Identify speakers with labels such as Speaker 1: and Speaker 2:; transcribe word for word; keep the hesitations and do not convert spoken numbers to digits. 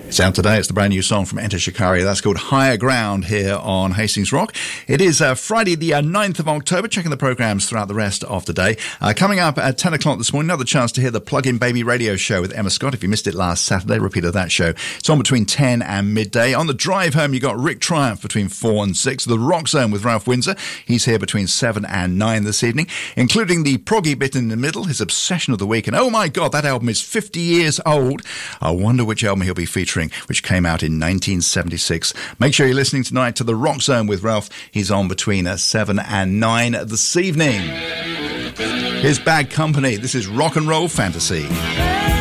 Speaker 1: It's out today. It's the brand new song from Enter Shikari. That's called Higher Ground here on Hastings Rock. It is uh, Friday the uh, ninth of October. Checking the programmes throughout the rest of the day. Uh, coming up at ten o'clock this morning, another chance to hear the Plug-in Baby radio show with Emma Scott. If you missed it last Saturday, repeat of that show. It's on between ten and midday. On the drive home, you got Rick Triumph between four and six. The Rock Zone with Ralph Windsor. He's here between seven and nine this evening, including the proggy bit in the middle, his obsession of the week. And oh my God, that album is fifty years old. I wonder which album he'll be featuring, which came out in nineteen seventy-six. Make sure you're listening tonight to The Rock Zone with Ralph. He's on between uh, seven and nine this evening. Here's Bad Company. This is Rock and Roll Fantasy.